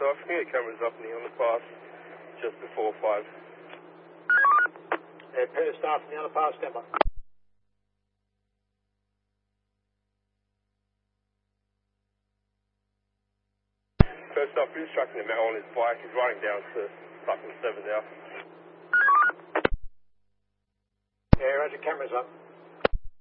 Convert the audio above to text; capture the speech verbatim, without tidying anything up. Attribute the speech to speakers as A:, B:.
A: off. Can you get cameras up in the underpass just before five?
B: Yeah, Peter staff in the underpass, stand by.
A: First off, he's tracking him out on his bike. He's riding down to fucking seven now.
B: Yeah, roger, cameras up.